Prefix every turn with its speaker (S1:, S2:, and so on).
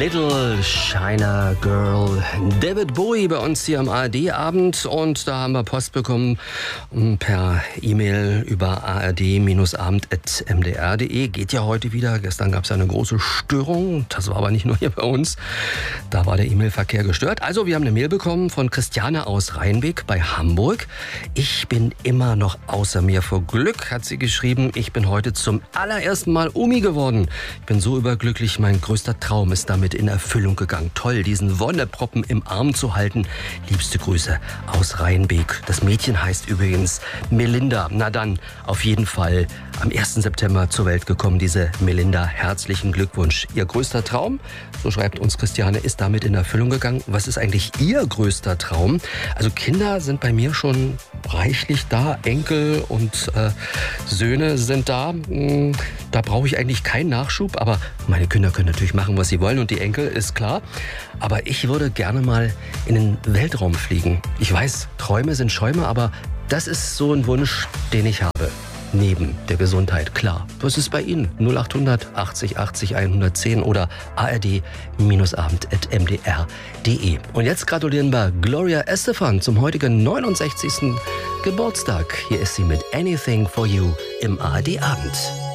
S1: Little China Girl. David Bowie bei uns hier am ARD-Abend und da haben wir Post bekommen per E-Mail über ard-abend@mdr.de. Geht ja heute wieder. Gestern gab es ja eine große Störung. Das war aber nicht nur hier bei uns. Da war der E-Mail-Verkehr gestört. Also wir haben eine Mail bekommen von Christiane aus Rheinbeck bei Hamburg. Ich bin immer noch außer mir vor Glück, hat sie geschrieben. Ich bin heute zum allerersten Mal Omi geworden. Ich bin so überglücklich. Mein größter Traum ist damit in Erfüllung gegangen. Toll, diesen Wonneproppen im Arm zu halten. Liebste Grüße aus Rheinbeck. Das Mädchen heißt übrigens Melinda. Na dann, auf jeden Fall am 1. September zur Welt gekommen, diese Melinda. Herzlichen Glückwunsch. Ihr größter Traum, so schreibt uns Christiane, ist damit in Erfüllung gegangen. Was ist eigentlich Ihr größter Traum? Also Kinder sind bei mir schon reichlich da. Enkel und Söhne sind da. Da brauche ich eigentlich keinen Nachschub, aber meine Kinder können natürlich machen, was sie wollen und die Enkel, ist klar. Aber ich würde gerne mal in den Weltraum fliegen. Ich weiß, Träume sind Schäume, aber das ist so ein Wunsch, den ich habe. Neben der Gesundheit, klar. Was ist bei Ihnen? 0800 80 80 110 oder ard-abend@mdr.de. Und jetzt gratulieren wir Gloria Estefan zum heutigen 69. Geburtstag. Hier ist sie mit Anything for You im ARD-Abend.